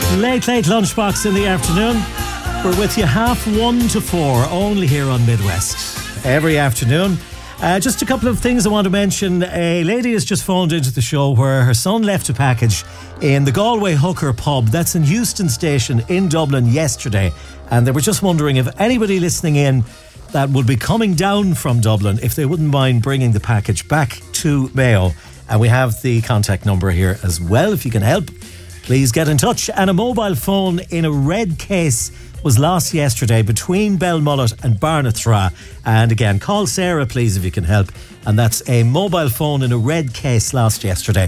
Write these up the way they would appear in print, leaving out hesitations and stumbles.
Late lunchbox in the afternoon. We're with you 1:30 to 4, only here on Midwest. Every afternoon. Just a couple of things I want to mention. A lady has just phoned into the show where her son left a package in the Galway Hooker pub. That's in Euston Station in Dublin yesterday. And they were just wondering if anybody listening in that would be coming down from Dublin, if they wouldn't mind bringing the package back to Mayo. And we have the contact number here as well. If you can help, please get in touch. And a mobile phone in a red case was lost yesterday between Belmullet and Barnathra. And again, call Sarah, please, if you can help. And that's a mobile phone in a red case lost yesterday.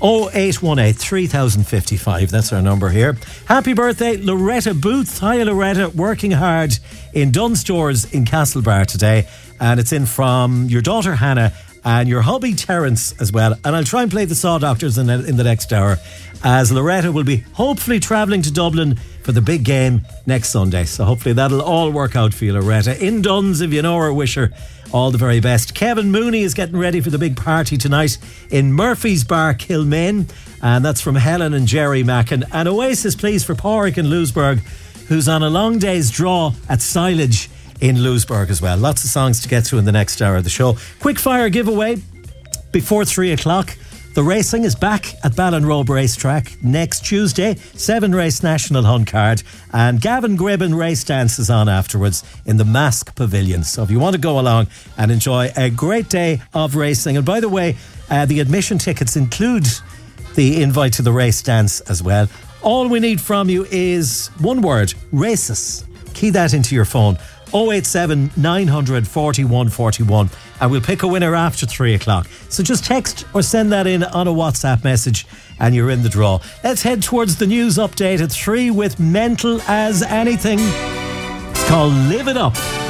0818 3055. That's our number here. Happy birthday, Loretta Booth. Hi, Loretta. Working hard in Dunnes Stores in Castlebar today. And it's in from your daughter, Hannah, and your hubby Terence as well. And I'll try and play the Saw Doctors in the next hour, as Loretta will be hopefully travelling to Dublin for the big game next Sunday. So hopefully that'll all work out for you, Loretta. In Duns, if you know her, wish her all the very best. Kevin Mooney is getting ready for the big party tonight in Murphy's Bar, Kilmaine. And that's from Helen and Jerry Mackin. And Oasis, please, for Pádraig in Lewisburg, who's on a long day's draw at Silage in Lewisburg as well. Lots of songs to get to in the next hour of the show. Quick fire giveaway before 3 o'clock. The racing is back at Ballinrobe Racetrack next Tuesday. 7-race National Hunt Card. And Gavin Gribben race dance is on afterwards in the Mask Pavilion. So if you want to go along and enjoy a great day of racing. And by the way, the admission tickets include the invite to the race dance as well. All we need from you is one word: races. Key that into your phone. 087 900 4141, and we'll pick a winner after 3 o'clock. So just text or send that in on a WhatsApp message and you're in the draw. Let's head towards the news update at 3 with Mental as Anything. It's called Live It Up.